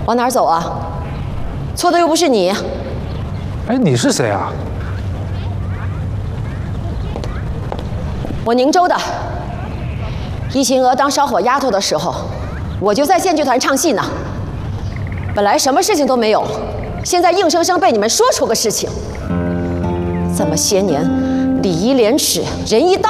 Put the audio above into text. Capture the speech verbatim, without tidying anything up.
往哪儿走啊？错的又不是你。 哎，你是谁啊？ 我宁州的。易秦娥当烧火丫头的时候，我就在县剧团唱戏呢。本来什么事情都没有，现在硬生生被你们说出个事情。这么些年，礼仪廉耻，仁义道